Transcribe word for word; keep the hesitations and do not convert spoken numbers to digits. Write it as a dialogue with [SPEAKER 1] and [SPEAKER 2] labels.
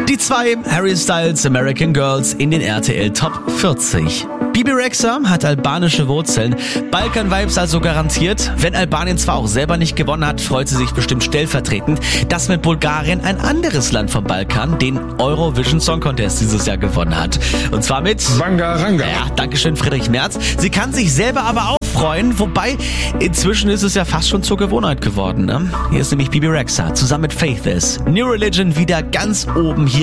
[SPEAKER 1] Die zwei, Harry Styles, American Girls in den R T L Top vierzig. Bebe Rexha hat albanische Wurzeln. Balkan-Vibes also garantiert. Wenn Albanien zwar auch selber nicht gewonnen hat, freut sie sich bestimmt stellvertretend, dass mit Bulgarien ein anderes Land vom Balkan den Eurovision Song Contest dieses Jahr gewonnen hat. Und zwar mit
[SPEAKER 2] Wanga Ranga.
[SPEAKER 1] Ja, Dankeschön Friedrich Merz. Sie kann sich selber aber auch freuen, wobei inzwischen ist es ja fast schon zur Gewohnheit geworden. Ne? Hier ist nämlich Bebe Rexha zusammen mit Faithless. New Religion wieder ganz oben hier.